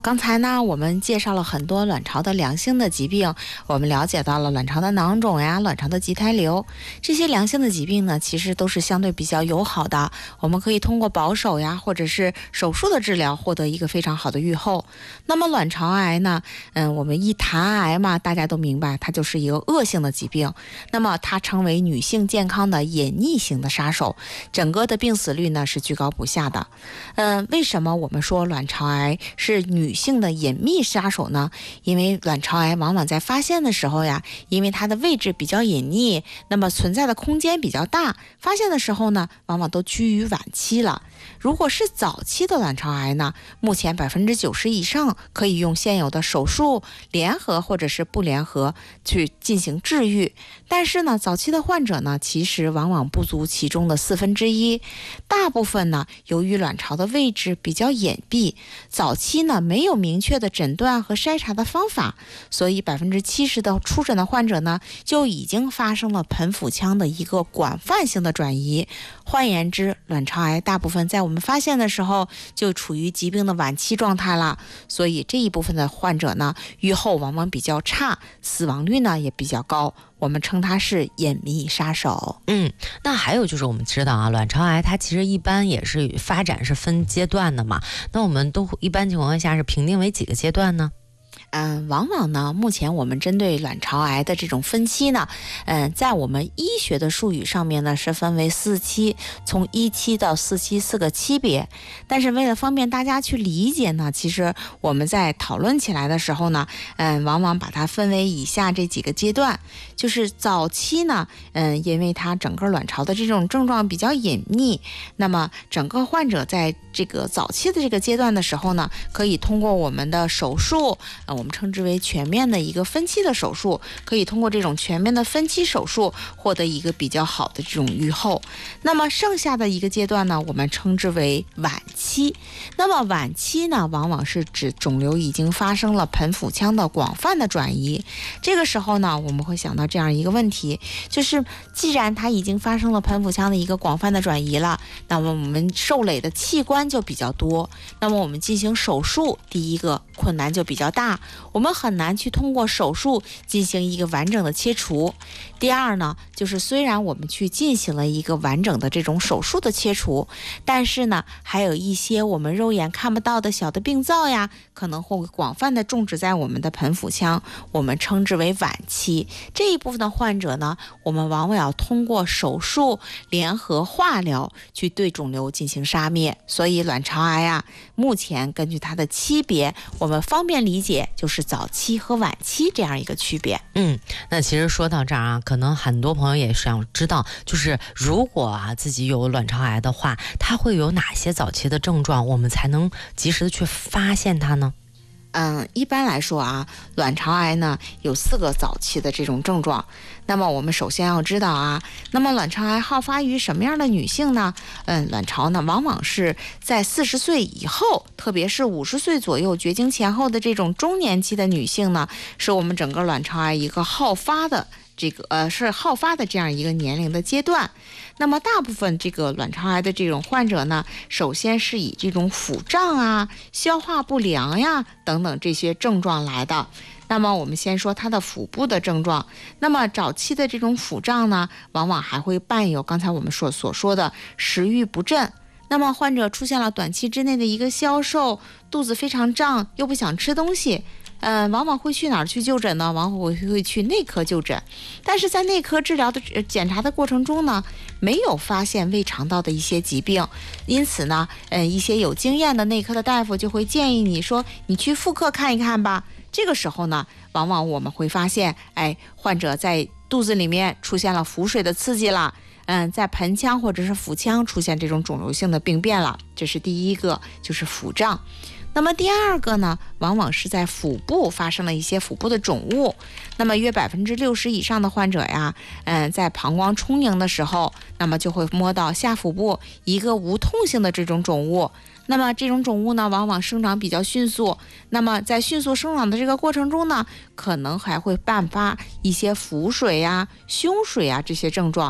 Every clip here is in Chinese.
刚才呢，我们介绍了很多卵巢的良性的疾病，我们了解到了卵巢的囊肿呀、卵巢的畸胎瘤，这些良性的疾病呢，其实都是相对比较友好的，我们可以通过保守呀，或者是手术的治疗，获得一个非常好的预后。那么卵巢癌呢，我们一谈癌嘛，大家都明白，它就是一个恶性的疾病，那么它成为女性健康的隐匿型的杀手，整个的病死率呢是居高不下的。为什么我们说卵巢癌是女性的隐秘杀手呢？因为卵巢癌往往在发现的时候呀，因为它的位置比较隐匿，那么存在的空间比较大，发现的时候呢，往往都趋于晚期了。如果是早期的卵巢癌呢，目前90%以上可以用现有的手术、联合或者是不联合去进行治愈。但是呢，早期的患者呢，其实往往不足其中的1/4，大部分呢，由于卵巢的位置比较隐蔽，早期呢没有明确的诊断和筛查的方法，所以70%的初诊的患者呢，就已经发生了盆腹腔的一个广泛性的转移。换言之，卵巢癌大部分在我们发现的时候就处于疾病的晚期状态了，所以这一部分的患者呢，预后往往比较差，死亡率呢也比较高，我们称它是隐秘杀手。 那还有就是我们知道啊，卵巢癌它其实一般也是发展是分阶段的嘛，那我们都一般情况下是评定为几个阶段呢？ 往往呢，目前我们针对卵巢癌的这种分期呢，在我们医学的术语上面呢是分为4期，从1期到4期4个期别。但是为了方便大家去理解呢，其实我们在讨论起来的时候呢，往往把它分为以下这几个阶段。就是早期呢，因为它整个卵巢的这种症状比较隐匿，那么整个患者在这个早期的这个阶段的时候呢，可以通过我们的手术，我们称之为全面的一个分期的手术，可以通过这种全面的分期手术获得一个比较好的这种预后。那么剩下的一个阶段呢，我们称之为晚期。那么晚期呢，往往是指肿瘤已经发生了盆腹腔的广泛的转移。这个时候呢，我们会想到这样一个问题，就是既然它已经发生了盆腹腔的一个广泛的转移了，那么我们受累的器官就比较多，那么我们进行手术，第一个困难就比较大，我们很难去通过手术进行一个完整的切除。第二呢，就是虽然我们去进行了一个完整的这种手术的切除，但是呢，还有一些我们肉眼看不到的小的病灶呀，可能会广泛的种植在我们的盆腹腔，我们称之为晚期。这一部分的患者呢，我们往往要通过手术、联合化疗去对肿瘤进行杀灭。所以卵巢癌啊，目前根据它的期别，我们方便理解就是早期和晚期这样一个区别。 那其实说到这儿啊，可能很多朋友也想知道，就是如果啊自己有卵巢癌的话，它会有哪些早期的症状，我们才能及时的去发现它呢？ 一般来说啊，卵巢癌呢有4个早期的这种症状。那么我们首先要知道啊，那么卵巢癌好发于什么样的女性呢？卵巢呢往往是在40岁以后，特别是50岁左右绝经前后的这种中年期的女性呢，是我们整个卵巢癌一个好发的这样一个年龄的阶段。那么大部分这个卵巢癌的这种患者呢，首先是以这种腹胀啊、消化不良呀等等这些症状来的。那么我们先说它的腹部的症状。那么早期的这种腹胀呢，往往还会伴有刚才我们所说的食欲不振。那么患者出现了短期之内的一个消瘦，肚子非常胀，又不想吃东西。往往会去哪儿去就诊呢？往往会去内科就诊，但是在内科治疗的检查的过程中呢，没有发现胃肠道的一些疾病，因此呢，一些有经验的内科的大夫就会建议你说，你去妇科看一看吧。这个时候呢，往往我们会发现，患者在肚子里面出现了腹水的刺激了，在盆腔或者是腹腔出现这种肿瘤性的病变了，这是第一个，就是腹胀。那么第二个呢，往往是在腹部发生了一些腹部的肿物。那么约60%以上的患者呀，在膀胱充盈的时候，那么就会摸到下腹部一个无痛性的这种肿物。那么这种肿物呢，往往生长比较迅速。那么在迅速生长的这个过程中呢，可能还会伴发一些腹水呀、胸水啊这些症状。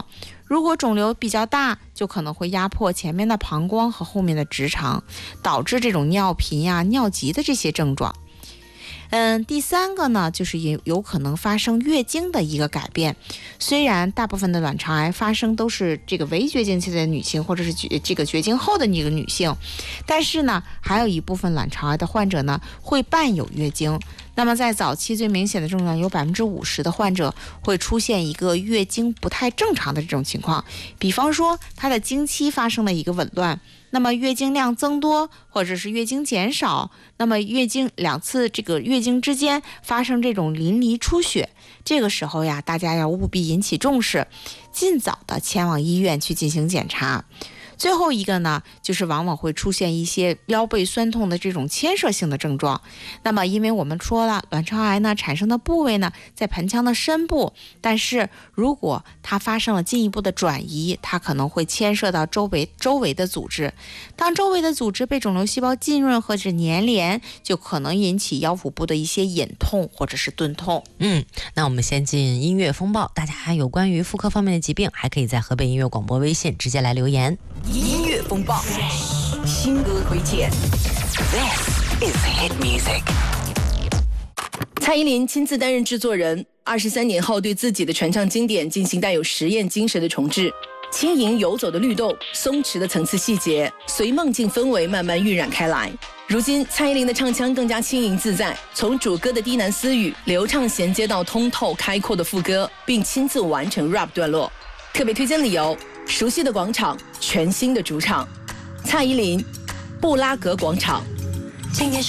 如果肿瘤比较大，就可能会压迫前面的膀胱和后面的直肠，导致这种尿频呀、尿急的这些症状。第三个呢，就是有可能发生月经的一个改变。虽然大部分的卵巢癌发生都是这个围绝经期的女性，或者是这个绝经后的那个女性，但是呢，还有一部分卵巢癌的患者呢会伴有月经。那么在早期最明显的症状有50%的患者会出现一个月经不太正常的这种情况，比方说她的经期发生了一个紊乱，那么月经量增多或者是月经减少，那么两次这个月经之间发生这种淋漓出血，这个时候呀，大家要务必引起重视，尽早的前往医院去进行检查。最后一个呢，就是往往会出现一些腰背酸痛的这种牵涉性的症状。那么因为我们说了，卵巢癌呢产生的部位呢在盆腔的深部，但是如果它发生了进一步的转移，它可能会牵涉到周围的组织。当周围的组织被肿瘤细胞浸润或者粘连，就可能引起腰腹部的一些隐痛或者是钝痛。 那我们先进音乐风暴，大家有关于妇科方面的疾病，还可以在河北音乐广播微信直接来留言。 音乐风暴，新歌推荐。This is hit music。蔡依林亲自担任制作人，23年后对自己的传唱经典进行带有实验精神的重制，轻盈游走的律动，松弛的层次细节，随梦境氛围慢慢晕染开来。如今蔡依林的唱腔更加轻盈自在，从主歌的低喃私语流畅衔接到通透开阔的副歌，并亲自完成 rap 段落。特别推荐理由：熟悉的广场，全新的主场，蔡依林布拉格广场。 今天